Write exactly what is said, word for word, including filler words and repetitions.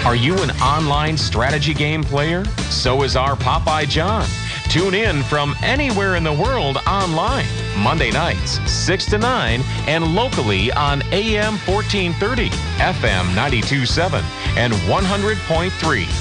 Are you an online strategy game player? So is our Popeye John. Tune in from anywhere in the world online, Monday nights, six to nine, and locally on A M fourteen thirty, F M ninety-two point seven, and one hundred point three.